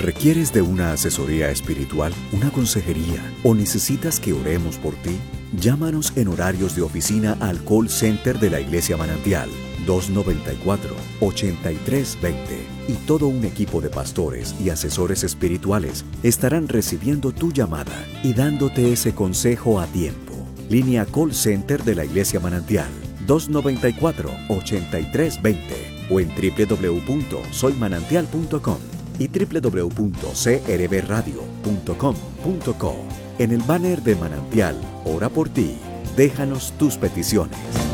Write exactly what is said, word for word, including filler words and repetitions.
¿Requieres de una asesoría espiritual, una consejería o necesitas que oremos por ti? Llámanos en horarios de oficina al call center de la Iglesia Manantial dos nueve cuatro, ocho tres dos cero y todo un equipo de pastores y asesores espirituales estarán recibiendo tu llamada y dándote ese consejo a tiempo. Línea Call Center de la Iglesia Manantial dos nueve cuatro, ocho tres dos cero o en doble u doble u doble u punto soy manantial punto com y doble u doble u doble u punto c r b radio punto com punto co. En el banner de Manantial, ora por ti. Déjanos tus peticiones.